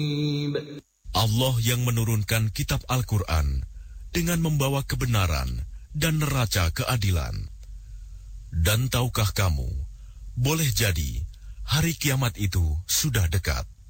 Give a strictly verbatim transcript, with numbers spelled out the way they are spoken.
Allah yang menurunkan kitab Al-Quran dengan membawa kebenaran dan neraca keadilan. Dan tahukah kamu, boleh jadi hari kiamat itu sudah dekat.